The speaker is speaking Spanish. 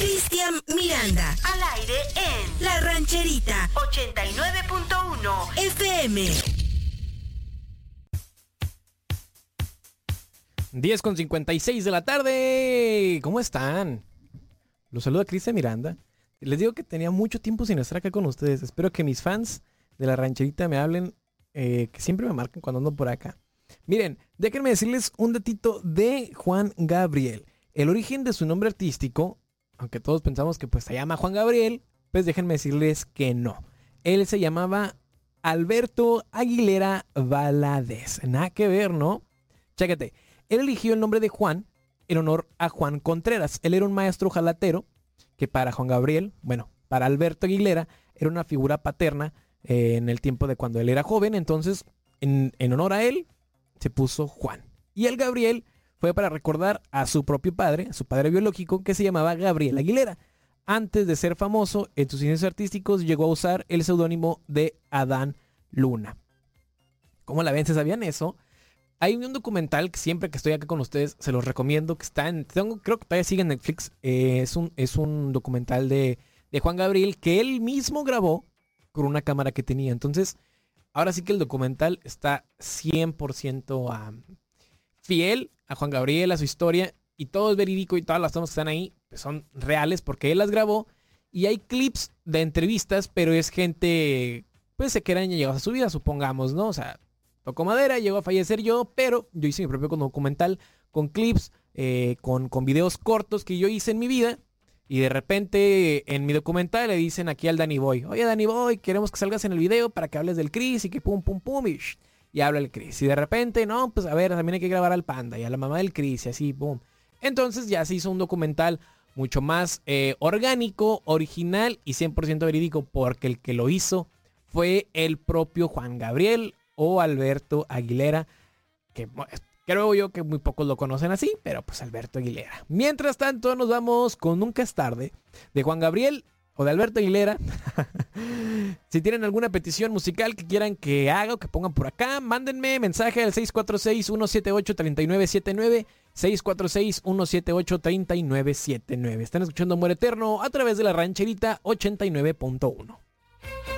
Cristian Miranda, al aire en La Rancherita 89.1 FM. 10:56 de la tarde. ¿Cómo están? Los saluda Cristian Miranda. Les digo que tenía mucho tiempo sin estar acá con ustedes. Espero que mis fans de La Rancherita me hablen, que siempre me marcan cuando ando por acá. Miren, déjenme decirles un datito de Juan Gabriel. El origen de su nombre artístico, aunque todos pensamos que pues se llama Juan Gabriel, pues déjenme decirles que no. Él se llamaba Alberto Aguilera Valadez. Nada que ver, ¿no? Chécate. Él eligió el nombre de Juan en honor a Juan Contreras. Él era un maestro ojalatero que para Juan Gabriel, bueno, para Alberto Aguilera, era una figura paterna en el tiempo de cuando él era joven. Entonces, en honor a él, se puso Juan. Y el Gabriel fue para recordar a su propio padre, a su padre biológico, que se llamaba Gabriel Aguilera. Antes de ser famoso en sus inicios artísticos, llegó a usar el seudónimo de Adán Luna. ¿Cómo la ven? ¿Se sabían eso? Hay un documental que siempre que estoy acá con ustedes se los recomiendo, que está en, creo que todavía sigue en Netflix. Es un documental de Juan Gabriel que él mismo grabó con una cámara que tenía. Entonces, ahora sí que el documental está 100% fiel a Juan Gabriel, a su historia, y todo es verídico y todas las tomas que están ahí pues son reales porque él las grabó. Y hay clips de entrevistas, pero es gente pues que eran llegados a su vida, supongamos, ¿no? O sea, tocó madera, llegó a fallecer yo, pero yo hice mi propio documental con clips, con videos cortos que yo hice en mi vida. Y de repente en mi documental le dicen aquí al Danny Boy: oye Danny Boy, queremos que salgas en el video para que hables del Chris y que pum pum pum y habla el Chris. Y de repente, no, pues a ver, también hay que grabar al Panda y a la mamá del Chris y así, pum. Entonces ya se hizo un documental mucho más orgánico, original y 100% verídico, porque el que lo hizo fue el propio Juan Gabriel o Alberto Aguilera, que creo yo que muy pocos lo conocen así, pero pues Alberto Aguilera. Mientras tanto, nos vamos con Nunca es tarde, de Juan Gabriel o de Alberto Aguilera. Si tienen alguna petición musical que quieran que haga o que pongan por acá, mándenme mensaje al 646-178-3979, 646-178-3979. Están escuchando Amor Eterno a través de La Rancherita 89.1.